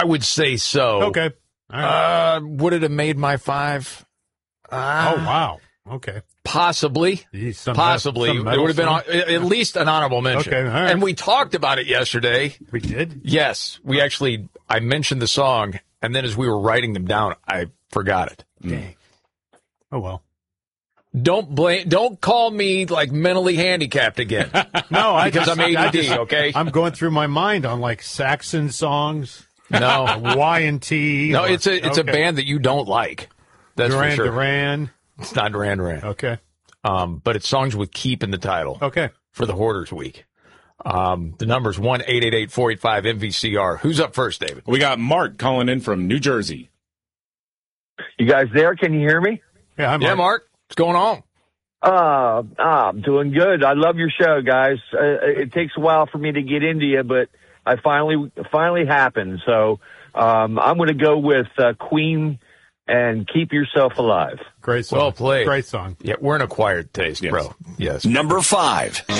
I would say so. Okay. All right. Would it have made my 5? Oh, wow. Okay. Possibly. Possibly. It would have been at least an honorable mention. Okay, all right. And we talked about it yesterday. We did? Yes. I mentioned the song, and then as we were writing them down, I forgot it. Dang. Oh, well. Don't call me like mentally handicapped again. No, because I'm ADD, okay? I'm going through my mind on like Saxon songs. No. Y&T. No, it's a band that you don't like. That's Duran for sure. Duran. It's not Duran Duran. Okay. But it's songs with keep in the title. Okay. For the Hoarders Week. The number's 1-888-485-MVCR. Who's up first, David? We got Mark calling in from New Jersey. You guys there? Can you hear me? Yeah, I'm Mark. What's going on? I'm doing good. I love your show, guys. It takes a while for me to get into you, but I finally happened. So I'm going to go with Queen and Keep Yourself Alive. Great song. Well played. Great song. Yeah, we're an acquired taste, bro. Yes. Number 5.